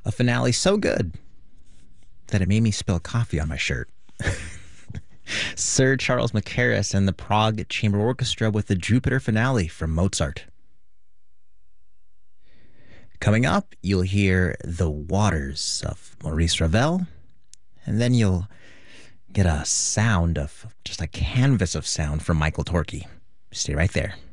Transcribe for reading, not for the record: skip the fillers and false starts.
A finale so good that it made me spill coffee on my shirt. Sir Charles Mackerras and the Prague Chamber Orchestra with the Jupiter finale from Mozart. Coming up, you'll hear The Waters of Maurice Ravel, and then you'll get a sound of just a canvas of sound from Michael Torkey. Stay right there.